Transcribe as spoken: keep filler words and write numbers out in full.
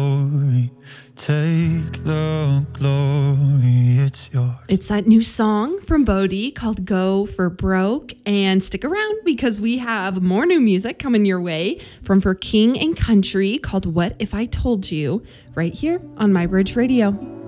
glory. Take the glory, it's yours. It's that new song from Bodhi called Go for Broke. And stick around because we have more new music coming your way from For King and Country called What If I Told You right here on My Bridge Radio.